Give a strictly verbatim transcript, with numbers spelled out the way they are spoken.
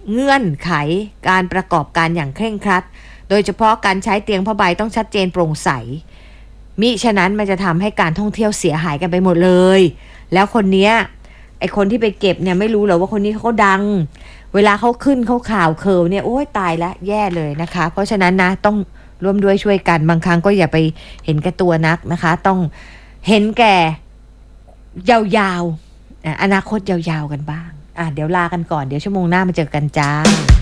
เงื่อนไขการประกอบการอย่างเคร่งครัดโดยเฉพาะการใช้เตียงผ้าใบต้องชัดเจนโปร่งใสมิฉะนั้นมันจะทำให้การท่องเที่ยวเสียหายกันไปหมดเลยแล้วคนเนี้ยไอคนที่ไปเก็บเนี่ยไม่รู้หรอว่าคนนี้เขาดังเวลาเขาขึ้นเขาข่าวเคิร์เนี่ยโอ้ยตายแล้วแย่เลยนะคะเพราะฉะนั้นนะต้องร่วมด้วยช่วยกันบางครั้งก็อย่าไปเห็นแก่ตัวนักนะคะต้องเห็นแก่ยาวๆอนาคตยาวๆกันบ้างอ่ะเดี๋ยวลากันก่อนเดี๋ยวชั่วโมงหน้ามาเจอกันจ้า